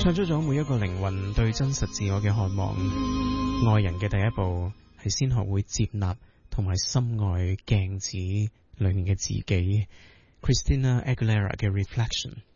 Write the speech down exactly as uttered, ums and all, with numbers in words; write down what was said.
唱出咗每一個靈魂對真實自我嘅渴望。愛人嘅第一步係先學會接納同埋深愛鏡子裏面嘅自己。Christina Aguilera 嘅 Reflection。